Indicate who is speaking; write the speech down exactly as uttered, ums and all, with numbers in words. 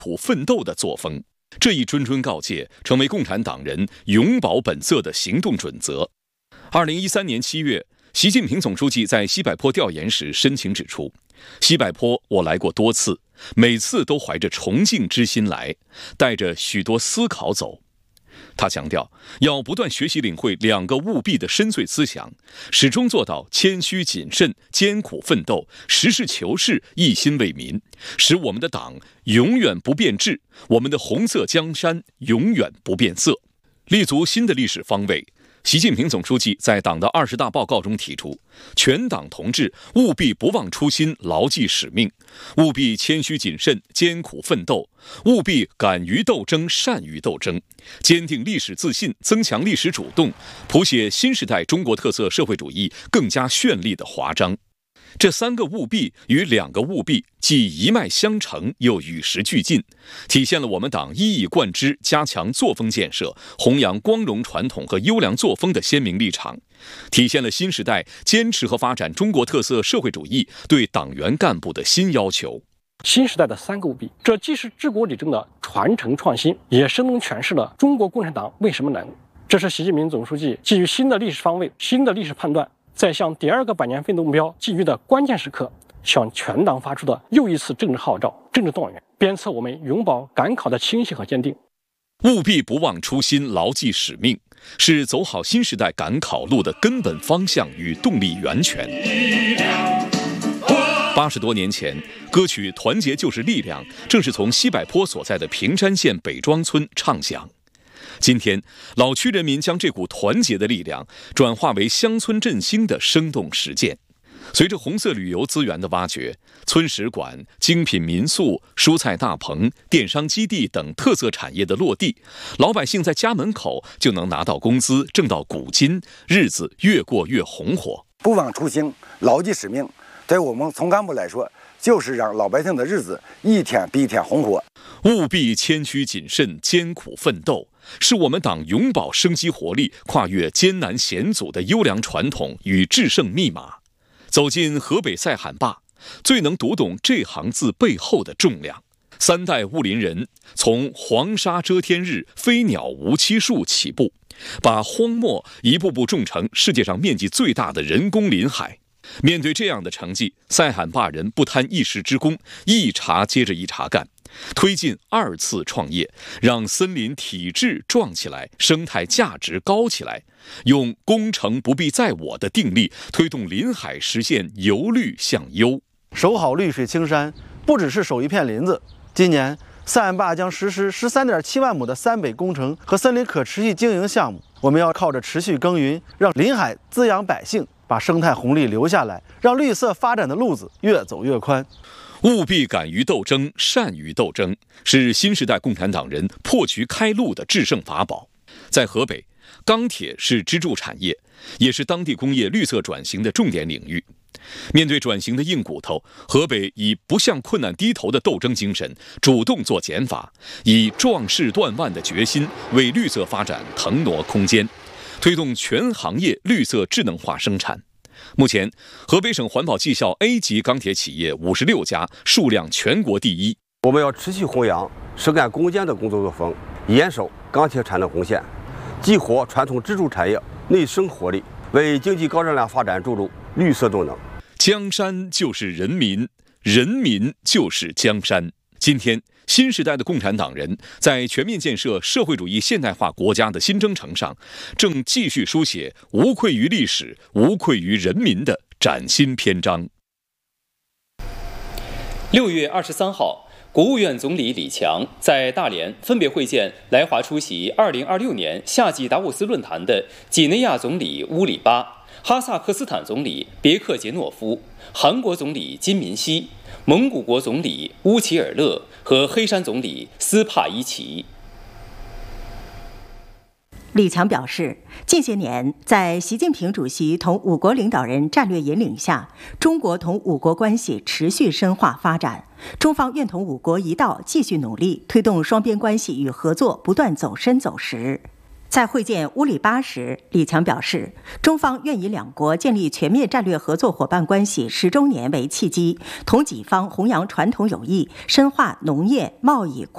Speaker 1: 苦奋斗的作风。这一谆谆告诫成为共产党人永葆本色的行动准则。二零一三年七月，习近平总书记在西柏坡调研时深情指出，西柏坡我来过多次，每次都怀着崇敬之心来，带着许多思考走。他强调，要不断学习领会两个务必的深邃思想，始终做到谦虚谨慎、艰苦奋斗、实事求是、一心为民，使我们的党永远不变质，我们的红色江山永远不变色。立足新的历史方位，习近平总书记在党的二十大报告中提出，全党同志务必不忘初心，牢记使命，务必谦虚谨慎、艰苦奋斗，务必敢于斗争、善于斗争，坚定历史自信，增强历史主动，谱写新时代中国特色社会主义更加绚丽的华章。这三个务必与两个务必既一脉相承，又与时俱进，体现了我们党一以贯之加强作风建设、弘扬光荣传统和优良作风的鲜明立场，体现了新时代坚持和发展中国特色社会主义对党员干部的新要求。
Speaker 2: 新时代的三个务必，这既是治国理政的传承创新，也生动诠释了中国共产党为什么能。这是习近平总书记基于新的历史方位、新的历史判断，在向第二个百年奋斗目标寄予的关键时刻，向全党发出的又一次政治号召、政治动员，鞭策我们永葆赶考的清晰和坚定。
Speaker 1: 务必不忘初心，牢记使命，是走好新时代赶考路的根本方向与动力源泉。八十多年前，歌曲《团结就是力量》正是从西柏坡所在的平山县北庄村唱响。今天，老区人民将这股团结的力量转化为乡村振兴的生动实践。随着红色旅游资源的挖掘，村史馆、精品民宿、蔬菜大棚、电商基地等特色产业的落地，老百姓在家门口就能拿到工资，挣到股金，日子越过越红火。
Speaker 3: 不忘初心，牢记使命，对我们从干部来说，就是让老百姓的日子一天比一天红火。
Speaker 1: 务必谦虚谨慎、艰苦奋斗，是我们党永葆生机活力、跨越艰难险阻的优良传统与制胜密码。走进河北塞罕坝，最能读懂这行字背后的重量。三代雾林人从黄沙遮天日，飞鸟无栖树起步，把荒漠一步步种成世界上面积最大的人工林海。面对这样的成绩，塞罕坝人不贪一时之功，一茬接着一茬干，推进二次创业，让森林体质壮起来，生态价值高起来，用功成不必在我的定力，推动林海实现由绿向优。
Speaker 4: 守好绿水青山，不只是守一片林子。今年塞罕坝将实施十三点七万亩的三北工程和森林可持续经营项目，我们要靠着持续耕耘，让林海滋养百姓，把生态红利留下来，让绿色发展的路子越走越宽。
Speaker 1: 务必敢于斗争，善于斗争，是新时代共产党人破局开路的制胜法宝。在河北，钢铁是支柱产业，也是当地工业绿色转型的重点领域。面对转型的硬骨头，河北以不向困难低头的斗争精神，主动做减法，以壮士断腕的决心，为绿色发展腾挪空间，推动全行业绿色智能化生产。目前，河北省环保绩效 A 级钢铁企业五十六家，数量全国第一。
Speaker 5: 我们要持续弘扬实干攻坚的工作作风，严守钢铁产能红线，激活传统支柱产业内生活力，为经济高质量发展注入绿色动能。
Speaker 1: 江山就是人民，人民就是江山。今天，新时代的共产党人在全面建设社会主义现代化国家的新征程上，正继续书写无愧于历史、无愧于人民的崭新篇章。
Speaker 6: 六月二十三号，国务院总理李强在大连分别会见来华出席二零二六年夏季达沃斯论坛的几内亚总理乌里巴、哈萨克斯坦总理别克杰诺夫、韩国总理金民希、蒙古国总理乌齐尔勒和黑山总理斯帕伊奇。
Speaker 7: 李强表示，近些年在习近平主席同五国领导人战略引领下，中国同五国关系持续深化发展，中方愿同五国一道继续努力，推动双边关系与合作不断走深走实。在会见乌里巴时，李强表示，中方愿以两国建立全面战略合作伙伴关系十周年为契机，同己方弘扬传统友谊，深化农业、贸易、